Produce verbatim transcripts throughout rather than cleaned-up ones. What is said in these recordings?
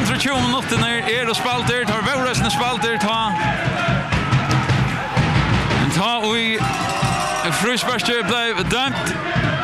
under tjugo minuter är det spalter, tar vårresten spalter, ta ta och i frusparket blev dömt.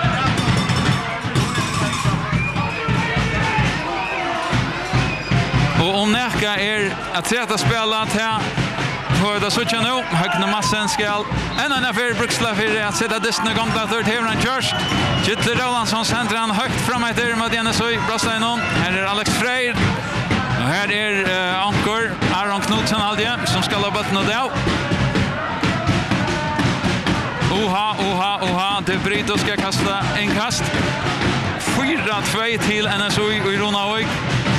Och om näka är att sätta spelat här för det så nu Högne Massen skall en annan för Bruksla för att sätta distan igång där third Heveran Church. Kittle Rolandsson centrar han högt framåt där mot Jennesøy Brasla någon. Här är Alex Freyr. Och här är uh, Ankor Aron Knudsen Aldje som ska ha bollen där. Oha, oha, oha. De Brito ska kasta en kast. fyra två till N S O i Ronavik.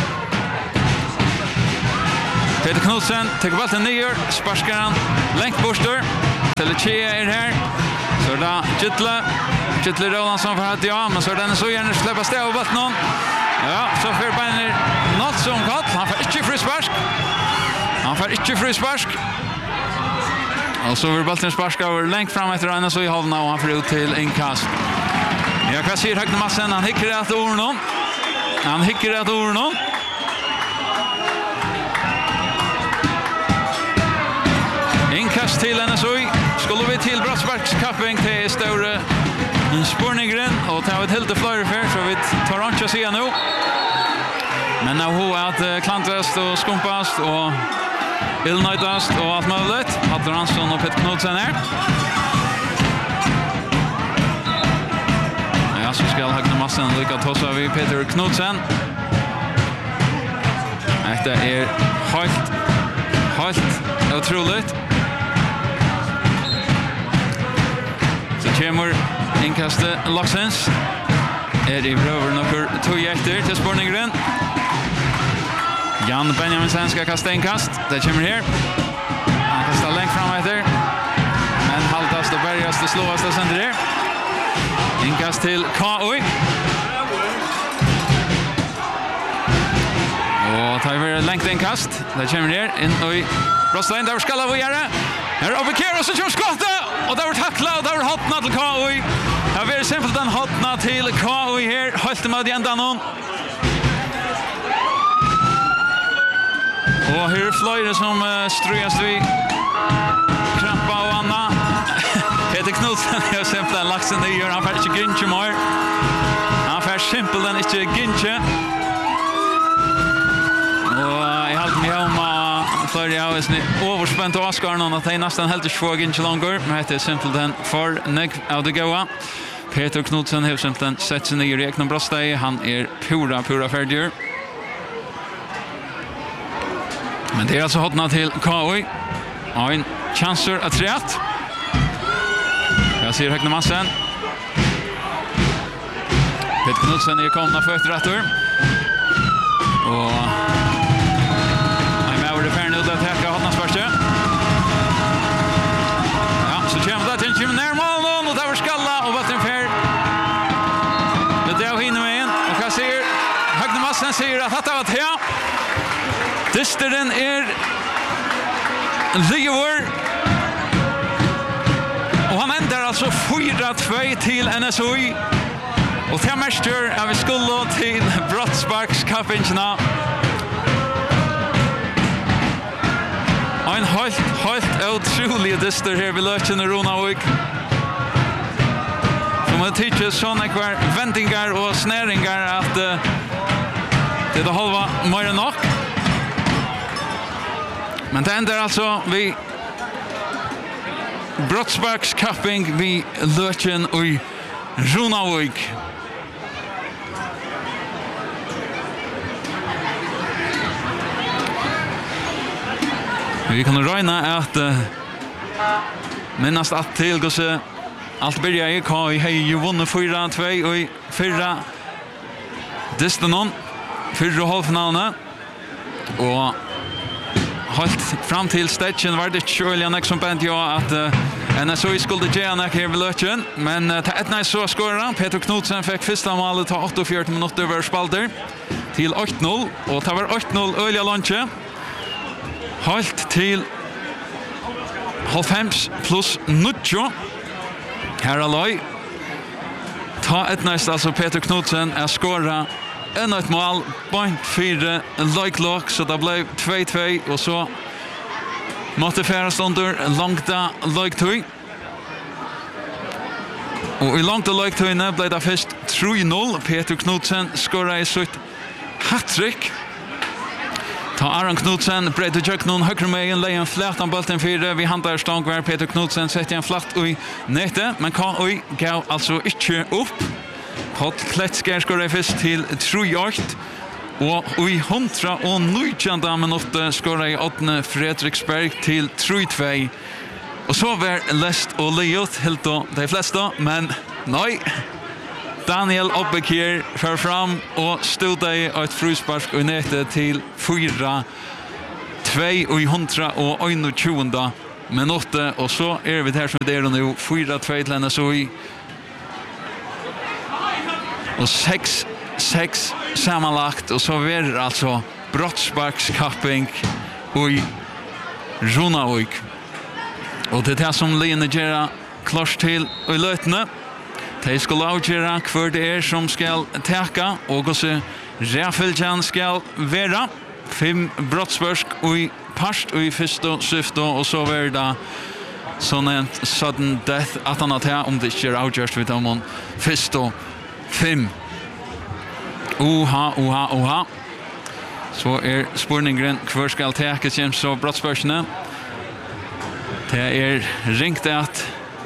Peter Knudsen tar bollen ner, sparskar han längt borster. Telechea är här. Så där Kittle. Kittle Rolandsson för att ja, men så den så gärna släppa stäv av bollen. Ja, så för Beiner något som kall. Han får inte frispark. Han får inte frispark. Och så vill bollen sparska över längt fram efter N S O i halvna och han får ut till inkast. Jag kan se Högne Massen, han hickar rätt ord någon. Han hickar rätt ord någon. Inkast till N S O. Skulle vi till Brottsparkskapping till större spårningen och ta ett helt flyer för så vi tar han inte se nu. Men nu har att klantast och skumpast och illnöjdast och allt möjligt. Hadler Hansson och Peter Knudsen här. Ja, så ska Högne Massen lycka tossa vid Peter Knudsen. Det är helt, helt otroligt. Så kommer inkastet Loxens. Är i bröver några tog efter till spårningen. Jan Benjaminsen ska kasta inkast. Det kommer här. Han kastar längt fram efter. Men haltast och bergast och slåast och sen där. Inkast till K O I. Och tar vi längt inkast. Det kommer här. In i Brosstein. Där ska alla göra. Här är Obekera som kör skottet. Och där var tackla och där var hotna till K O I. Här var det simpelt den hotna till K O I här. Hållte med igen någon. Och här är flöjre som uh, ströjas vid Krampa och Anna. Peter Knudsen har simpelt den laxen det gör. Han får inte gynche mer. Han får simpelt den inte gynche. Och uh, jag håller mig om uh, flöjre jag har överspänt och Oscar att det är nästan helt inte få gynche långt. Men det är simpelt den för nek av det goa. Peter Knudsen har simpelt den sett sig ner i Ekna Brostei. Han är pura, pura färdig. Men det är alltså hotna till K O I. Och en chanser att rätt. Jag ser Högne Massen. Peter Knudsen är komna för ett rättur. Och I'm over the fair nu att täcka hotna spärste. Ja, så kommer det till Kim Närmål och där var skalla och vatten fair. Det är hinner med en och jag ser Högne Massen säger att det var ett ja. Disteren är Lever. Och han ändrar alltså fyra två till N S O I. Och till mäster är vi skulle till Brottsparkskappingarna. Och en helt, helt otrolig dister här vid Lötjen och Ronavik. Som har tyckt sådana kvar vändningar och snäringar att uh, det är det halva mer än nog. Men det ändrar alltså vi Brottsparkskapping vid Lötjen och Ronavik. Vi kan räkna att uh, minnast att till gå så allt börjar i K I hej ju vunnit fyra två och i fyra distanon fyra halvfinalen och halt fram till stationen var det Julian Nixon band ja att uh, N S O I skulle ge en här vid Lötjen men uh, ta ett nice så skåra Peter Knudsen fick första målet ta åttiofyra minuter över spalter till åtta noll och ta var åtta noll Ölja Lanche. Halt till halvfems plus nutjo. Här Aloy. Ta ett nästa alltså Peter Knudsen är skåra ännu ett mål. Point fyra Loiklock, så det blev två två och så måste färas under långta Loiktoy. Och i långta Loiktoyne blev det först tre noll. Peter Knudsen skorade i sitt hattrick. Ta Aron Knudsen, Brede Jöknon, högre med lejen flätan bulten fyra. Vi handlar stång var Peter Knudsen sätter en flatt i nätet. Men K O I gav alltså inte upp. Hot Kletsker skorade först till tre åtta. Och i hundra och nittonde minuten skorade åttne Fredriksberg till tre två. Och så var Lest och Leot helt då de flesta. Men nej. Daniel Obbekir för fram och stod där ett fruspark i nätet till fyra två och i hundra och tjugonde minuten. Och så är vi här som det är nu fyra två till N S O I. Och sex sex sammanlagt. Och så är det alltså brottsparkskapping i Runavík. Och det är det som Lene gör klart till i lötene. De skulle avgjøre hver det er som skal teka, og også Raffeljan skal være. Fem brottsbørsk og parst og i første syfte, og så var det sånn en sudden death at han har tatt om det ikke er avgjørst vidt om han første fem. Oha, oha, oha. Så er spurningen hver skal teka kjem så brottsbørskene. Det er ringt at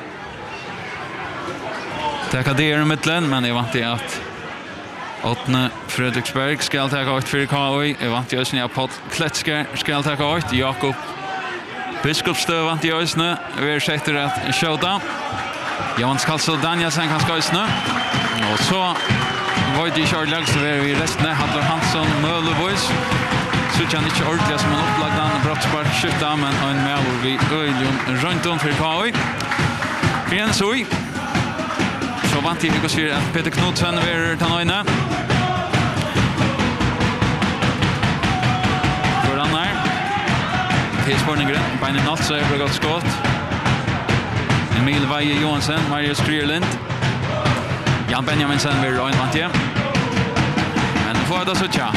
det kan det i mittlen, men jeg vant i at åttne Fredriksberg skal ta ut for K O I. Jeg vant i øsne at Paul Kletsker skal ta ut. Jakob Biskopstøv vant i øsne. Vi er setter at skjøta. Jans Kalsel Danielsen kan skal øsne. Og så var det ikke ordentlig, så er vi restene. Hadler Hansson Møllevois. Så kan ikke ordentlig som en opplagt an brottspark skjøtta, men en med vi øylion rundt om for K O I. Igjen så i. Så vant jeg ikke å si at Peter Knudsen vil ta nøyne. Hvordan er? Tilspørningen, Beine Natt, så er det godt skått. Emil Veie Johansen, Marius Krierlind. Jan Benjaminsen vil øyne vant jeg. Men nå får jeg da så tja.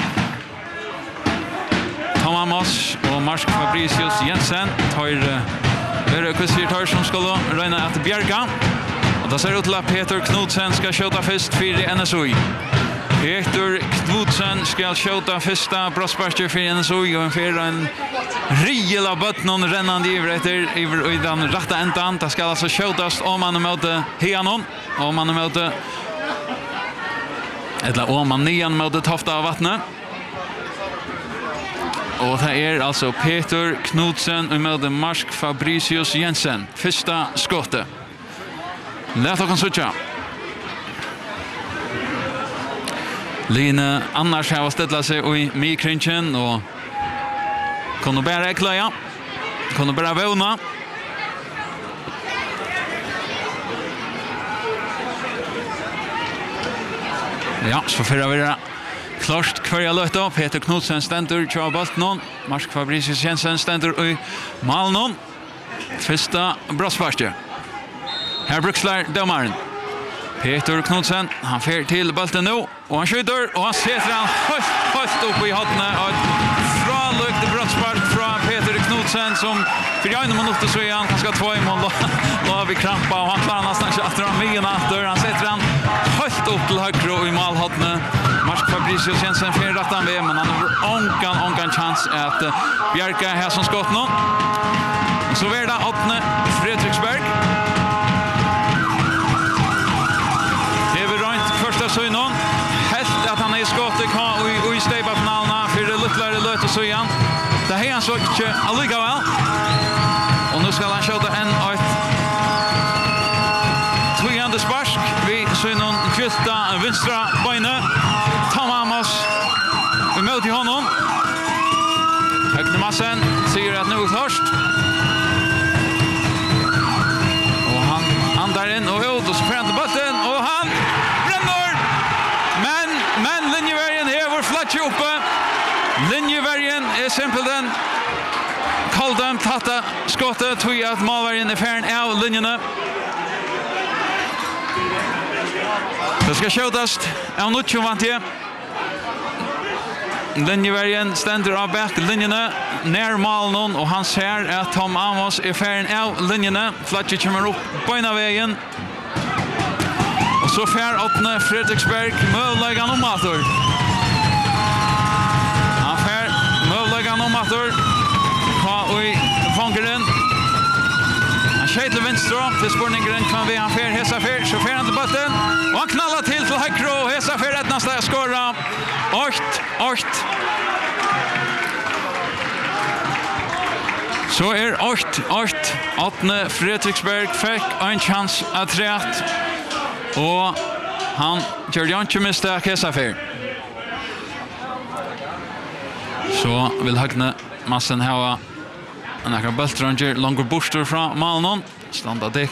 Tom Amos og Marsk Fabricius Jensen tar Verre Kussier tar som skulle røyne etter Bjerga. Och då ser det ut till att Peter Knudsen ska skjuta först för N S O I. Peter Knudsen ska skjuta första brottspartiet för N S O I och en för en rejäl av botten rennande över efter i den rätta ändan. Det ska alltså skjutas om man möter Heanon, om man möter eller om man nian möter Tofta av vattnet. Och det är alltså Peter Knudsen och möter Marsk Fabricius Jensen. Första skottet. Lät oss söka. Lina annars har ställt sig i mikrinchen och kunde bara klara. Kunde bara våna. Ja, så för vi det klart kvar jag löta. Peter Knudsen ständer Charles Bolton. Marsk Fabricius Jensen ständer i Malnon. Första brottspartiet. Här brukslar domaren. Peter Knudsen, han fer till bollen nu och han skjuter och han sätter han högt, högt upp i hotna och frånlykt brottspark från Peter Knudsen som för jag inom minut så är han ganska två i mål då har vi krampa och han klarar nästan inte att dra med efter han sätter han högt upp till höger i mål hotna. Marsk Fabricius Jensen fer rättan med men han har onkan onkan chans att Bjärka här som skott nu. Så är det åttne Fredriksberg. Så någon helt att han är skottet kan och i steba finalen för det luttlare löte så igen. Det här han så inte alliga väl. Och nu ska han skjuta en ett tvåande spark vi så någon kvista vänstra benet. Tom Amos vi möter honom. Högnermassen säger att nu är först. Och han andar in och ut och spränder bollen och han Men linjevergen är vår flatch uppe. Linjevergen är simpelt den. Kaldam tatta skottet tog att målvergen är färren av linjerna. Det ska skjutas av Nuccio vant jag. linjevergen ständer av back linjerna ner malen och han ser att Tom Amos är färden av linjerna. Flatcher kommer upp på ena vägen. Och så fär åttne Fredriksberg möjligen om mator. Han fär möjligen om mator. Kva i fångaren. Han skjer til venstre til spurningen kan vi han fær hesa fær. Så fær han til botten. Og han knallar til til høyre og hesa fær et nästa skåra. Åkt, åkt. Så er åkt, åkt. Åttne Fredriksberg fikk en chans at træt. Og han gjør jo ikke mistak hesa fær. Så vil Høgne massen hava en akkurat bultranger langer borster fra Malnon. Standa dek